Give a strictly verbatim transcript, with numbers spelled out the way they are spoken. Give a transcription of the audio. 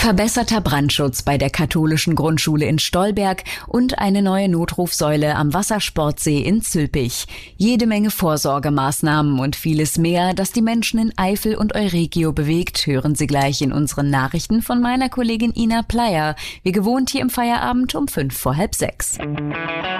Verbesserter Brandschutz bei der katholischen Grundschule in Stolberg und eine neue Notrufsäule am Wassersportsee in Zülpich. Jede Menge Vorsorgemaßnahmen und vieles mehr, das die Menschen in Eifel und Euregio bewegt, hören Sie gleich in unseren Nachrichten von meiner Kollegin Ina Pleyer. Wie gewohnt hier im Feierabend um fünf vor halb sechs.